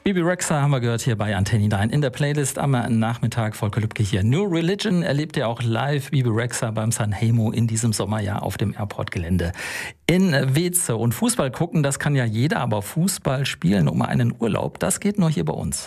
Bebe Rexha haben wir gehört hier bei Antenne 9 in der Playlist am Nachmittag. Volker Lübcke hier. New Religion erlebt ihr auch live Bebe Rexha beim Sanremo in diesem Sommerjahr auf dem Airport-Gelände in Weeze. Und Fußball gucken, das kann ja jeder, aber Fußball spielen um einen Urlaub, das geht nur hier bei uns.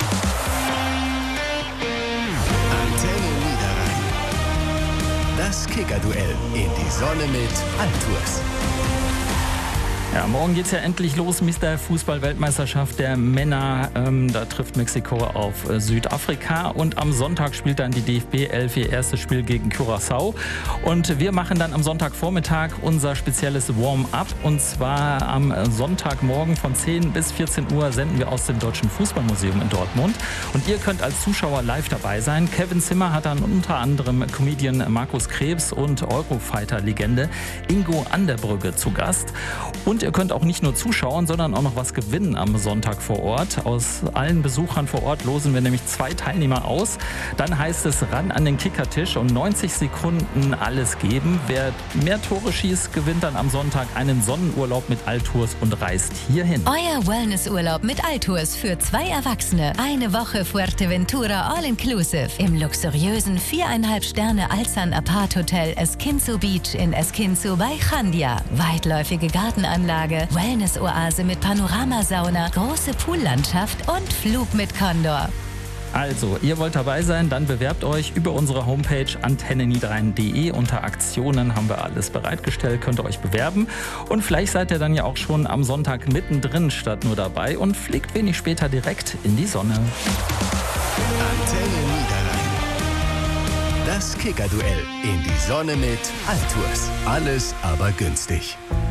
Antenne Niederrhein. Das Kicker-Duell in die Sonne mit Altours. Ja, morgen geht's ja endlich los, Mr. Fußball-Weltmeisterschaft der Männer. Da trifft Mexiko auf Südafrika und am Sonntag spielt dann die DFB 11 ihr erstes Spiel gegen Curaçao. Und wir machen dann am Sonntagvormittag unser spezielles Warm-up und zwar am Sonntagmorgen von 10 bis 14 Uhr senden wir aus dem Deutschen Fußballmuseum in Dortmund. Und ihr könnt als Zuschauer live dabei sein. Kevin Zimmer hat dann unter anderem Comedian Markus Krebs und Eurofighter-Legende Ingo Anderbrügge zu Gast. Und ihr könnt auch nicht nur zuschauen, sondern auch noch was gewinnen am Sonntag vor Ort. Aus allen Besuchern vor Ort losen wir nämlich 2 Teilnehmer aus. Dann heißt es ran an den Kickertisch und 90 Sekunden alles geben. Wer mehr Tore schießt, gewinnt dann am Sonntag einen Sonnenurlaub mit Altours und reist hierhin. Euer Wellnessurlaub mit Altours für 2 Erwachsene. Eine Woche Fuerteventura All-Inclusive im luxuriösen 4,5 Sterne Alzan Apart Hotel Esquinzo Beach in Esquinzo bei Chandia. Weitläufige Gartenanlage, Wellness-Oase mit Panoramasauna, große Poollandschaft und Flug mit Condor. Also, ihr wollt dabei sein, dann bewerbt euch über unsere Homepage antenneniederrhein.de. Unter Aktionen haben wir alles bereitgestellt, könnt ihr euch bewerben. Und vielleicht seid ihr dann ja auch schon am Sonntag mittendrin statt nur dabei und fliegt wenig später direkt in die Sonne. Antenne Niederrhein. Das Kicker-Duell in die Sonne mit Altours. Alles aber günstig.